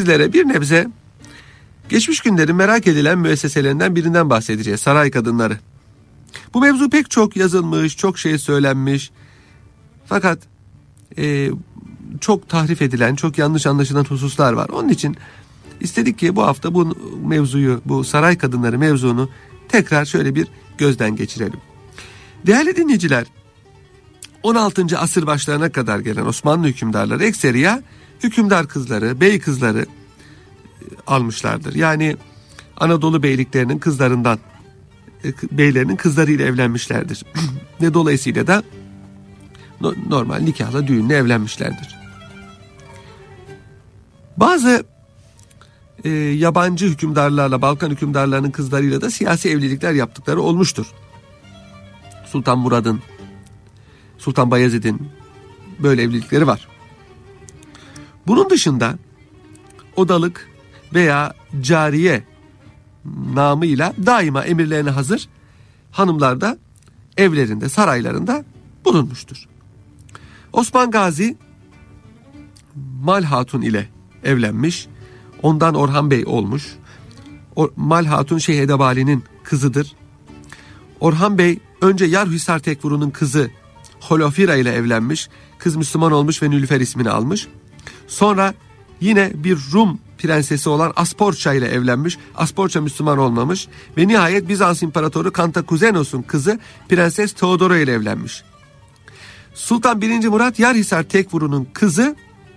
sizlere bir nebze geçmiş günlerin merak edilen müesseselerinden birinden bahsedeceğiz. Saray kadınları. Bu mevzu pek çok yazılmış, çok şey söylenmiş. Fakat çok tahrif edilen, çok yanlış anlaşılan hususlar var. Onun için istedik ki bu hafta bu mevzuyu, bu saray kadınları mevzunu tekrar şöyle bir gözden geçirelim. Değerli dinleyiciler, 16. asır başlarına kadar gelen Osmanlı hükümdarları ekseriya hükümdar kızları, bey kızları almışlardır. Yani Anadolu beyliklerinin kızlarından, beylerinin kızlarıyla evlenmişlerdir. Ve dolayısıyla da normal nikahla, düğünle evlenmişlerdir. Bazı yabancı hükümdarlarla, Balkan hükümdarlarının kızlarıyla da siyasi evlilikler yaptıkları olmuştur. Sultan Murad'ın, Sultan Bayezid'in böyle evlilikleri var. Bunun dışında odalık veya cariye namıyla daima emirlerine hazır hanımlar da evlerinde, saraylarında bulunmuştur. Osman Gazi Mal Hatun ile evlenmiş. Ondan Orhan Bey olmuş. Mal Hatun Şeyh Edebali'nin kızıdır. Orhan Bey önce Yarhisar Tekfuru'nun kızı Holofira ile evlenmiş. Kız Müslüman olmuş ve Nülüfer ismini almış. Sonra yine bir Rum prensesi olan Asporça ile evlenmiş. Asporça Müslüman olmamış. Ve nihayet Bizans İmparatoru Kantakuzenos'un kızı Prenses Teodora ile evlenmiş. Sultan 1. Murat Yarhisar Tekfuru'nun kızı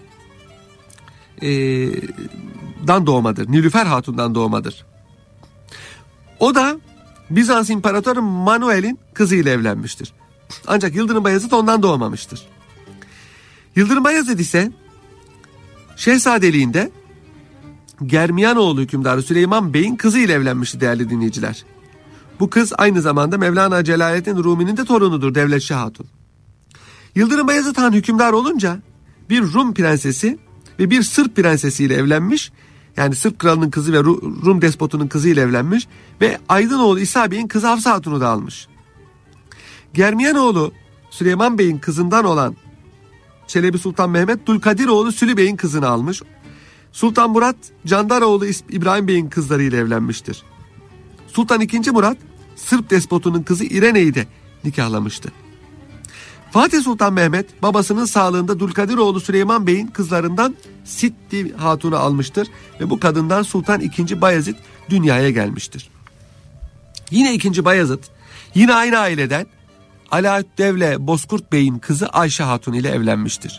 dan doğmadır. Nilüfer Hatun'dan doğmadır. O da Bizans İmparatoru Manuel'in kızıyla evlenmiştir. Ancak Yıldırım Bayezid ondan doğmamıştır. Yıldırım Bayezid ise şehzadeliğinde Germiyanoğlu hükümdarı Süleyman Bey'in kızıyla evlenmişti değerli dinleyiciler. Bu kız aynı zamanda Mevlana Celaleddin Rumi'nin de torunudur, Devletşah Hatun. Yıldırım Bayezid Han hükümdar olunca bir Rum prensesi ve bir Sırp prensesiyle evlenmiş. Yani Sırp kralının kızı ve Rum despotunun kızıyla evlenmiş ve Aydınoğlu İsa Bey'in kızı Hafsa Hatun'u da almış. Germiyanoğlu Süleyman Bey'in kızından olan Çelebi Sultan Mehmet Dulkadiroğlu Sülü Bey'in kızını almış. Sultan Murat Candaroğlu İbrahim Bey'in kızlarıyla evlenmiştir. Sultan II. Murat Sırp despotunun kızı İrene'yi de nikahlamıştı. Fatih Sultan Mehmet babasının sağlığında Dulkadiroğlu Süleyman Bey'in kızlarından Sitti Hatun'u almıştır ve bu kadından Sultan II. Bayezid dünyaya gelmiştir. Yine II. Bayezid yine aynı aileden Alaaddevle Bozkurt Bey'in kızı Ayşe Hatun ile evlenmiştir.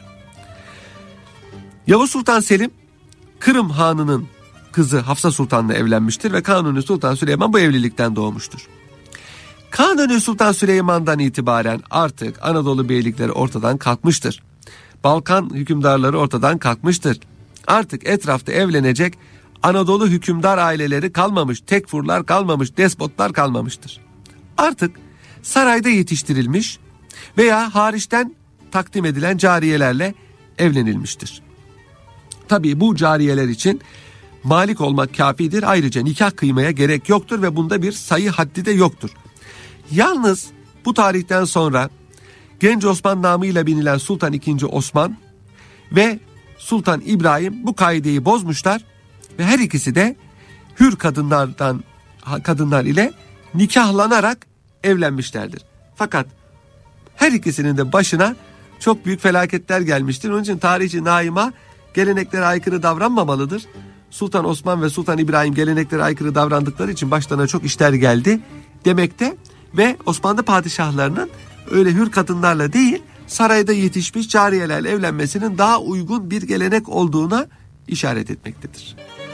Yavuz Sultan Selim Kırım Hanı'nın kızı Hafsa Sultan'la evlenmiştir ve Kanuni Sultan Süleyman bu evlilikten doğmuştur. Kanuni Sultan Süleyman'dan itibaren artık Anadolu beylikleri ortadan kalkmıştır. Balkan hükümdarları ortadan kalkmıştır. Artık etrafta evlenecek Anadolu hükümdar aileleri kalmamış, tekfurlar kalmamış, despotlar kalmamıştır. Artık sarayda yetiştirilmiş veya hariçten takdim edilen cariyelerle evlenilmiştir. Tabii bu cariyeler için malik olmak kafidir. Ayrıca nikah kıymaya gerek yoktur ve bunda bir sayı haddi de yoktur. Yalnız bu tarihten sonra Genç Osman namıyla bilinen Sultan II. Osman ve Sultan İbrahim bu kaideyi bozmuşlar ve her ikisi de hür kadınlar ile nikahlanarak evlenmişlerdir. Fakat her ikisinin de başına çok büyük felaketler gelmiştir. Onun için tarihçi Naima geleneklere aykırı davranmamalıdır. Sultan Osman ve Sultan İbrahim geleneklere aykırı davrandıkları için başlarına çok işler geldi demekte ve Osmanlı padişahlarının öyle hür kadınlarla değil sarayda yetişmiş cariyelerle evlenmesinin daha uygun bir gelenek olduğuna işaret etmektedir.